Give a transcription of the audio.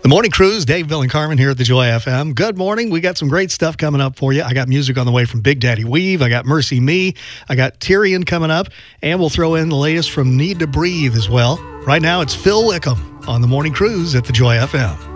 The Morning Cruise, Dave, Bill, and Carmen here at the Joy FM. Good morning. We got some great stuff coming up for you. I got music on the way from Big Daddy Weave. I got Mercy Me. I got Tyrion coming up. And we'll throw in the latest from Need to Breathe as well. Right now, it's Phil Wickham on the Morning Cruise at the Joy FM.